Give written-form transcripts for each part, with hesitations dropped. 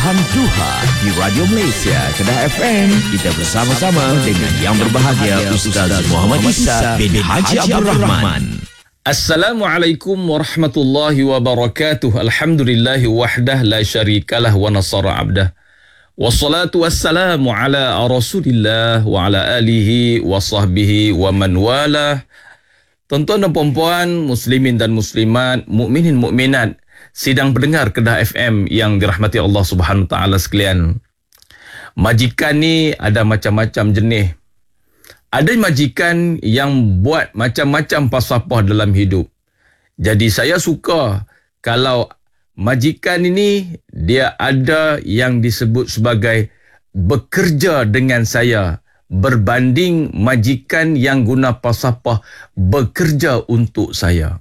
Sentuhan Duha di Radio Malaysia Kedah FM. Kita bersama-sama dengan yang berbahagia Ustaz Muhammad Isa bin Haji Abdul Rahman. Assalamualaikum warahmatullahi wabarakatuh. Alhamdulillahi wahdah la syarikalah wa nasara abdah. Wassalatu wassalamu ala rasulillah wa ala alihi wa sahbihi wa man walah. Tuan-tuan dan puan-puan, muslimin dan muslimat, mukminin mukminat, sidang pendengar Kedah FM yang dirahmati Allah Subhanahu Wa Taala sekalian. Majikan ni ada macam-macam jenis. Ada majikan yang buat macam-macam falsafah dalam hidup. Jadi saya suka kalau majikan ini dia ada yang disebut sebagai bekerja dengan saya berbanding majikan yang guna falsafah bekerja untuk saya.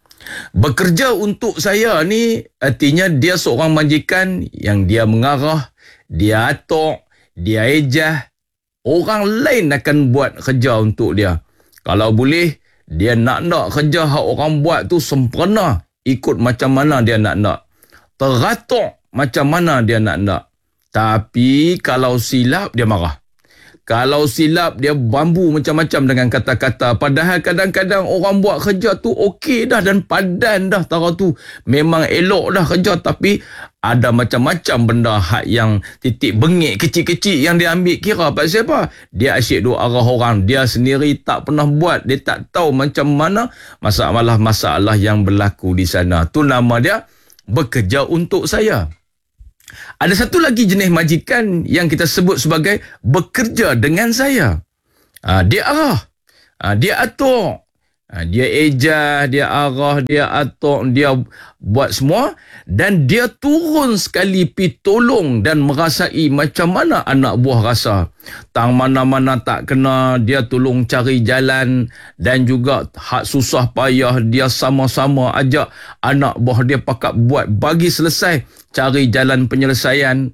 Bekerja untuk saya ni artinya dia seorang majikan yang dia mengarah, dia atur, dia ejah. Orang lain akan buat kerja untuk dia. Kalau boleh, dia nak kerja yang orang buat tu sempurna. Ikut macam mana dia nak. Teratur macam mana dia nak. Tapi kalau silap, dia marah. Kalau silap, dia bambu macam-macam dengan kata-kata. Padahal kadang-kadang orang buat kerja tu okey dah dan padan dah. Tara tu memang elok dah kerja. Tapi ada macam-macam benda hak yang titik bengik kecil-kecil yang dia ambil kira. Pasal apa? Dia asyik duk arah orang. Dia sendiri tak pernah buat. Dia tak tahu macam mana masalah yang berlaku di sana. Tu nama dia bekerja untuk saya. Ada satu lagi jenis majikan yang kita sebut sebagai bekerja dengan saya. Dia arah, dia atur, dia ejah, dia arah, dia atur, dia buat semua dan dia turun sekali pi tolong dan merasai macam mana anak buah rasa. Tang mana-mana tak kena, dia tolong cari jalan dan juga hak susah payah dia sama-sama ajak anak buah dia pakat buat bagi selesai cari jalan penyelesaian.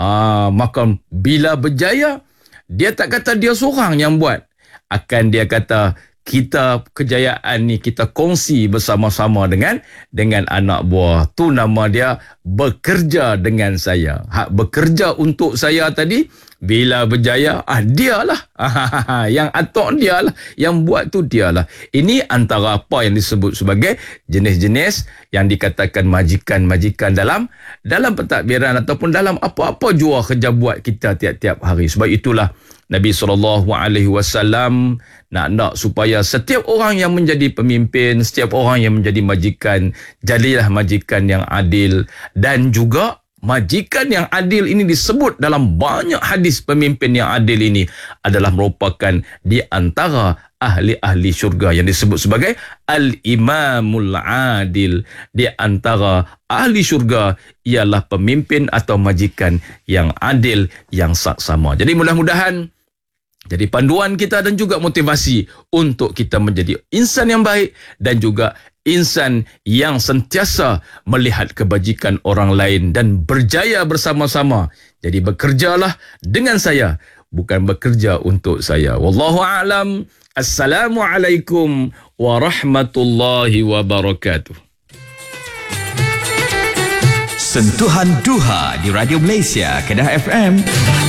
Maka bila berjaya, dia tak kata dia seorang yang buat. Akan dia kata, kita kejayaan ni kita kongsi bersama-sama dengan anak buah. Tu nama dia bekerja dengan saya. Hak bekerja untuk saya tadi, bila berjaya, dialah. Yang atok dialah. Yang buat tu dialah. Ini antara apa yang disebut sebagai jenis-jenis yang dikatakan majikan-majikan dalam pentadbiran ataupun dalam apa-apa jua kerja buat kita tiap-tiap hari. Sebab itulah Nabi SAW nak supaya setiap orang yang menjadi pemimpin, setiap orang yang menjadi majikan, jadilah majikan yang adil. Dan juga majikan yang adil ini disebut dalam banyak hadis. Pemimpin yang adil ini adalah merupakan di antara ahli-ahli syurga yang disebut sebagai Al-Imamul Adil. Di antara ahli syurga ialah pemimpin atau majikan yang adil, yang saksama. Jadi mudah-mudahan jadi panduan kita dan juga motivasi untuk kita menjadi insan yang baik dan juga insan yang sentiasa melihat kebajikan orang lain dan berjaya bersama-sama. Jadi bekerjalah dengan saya, bukan bekerja untuk saya. Wallahu a'lam. Assalamualaikum warahmatullahi wabarakatuh. Sentuhan Duha di Radio Malaysia Kedah FM.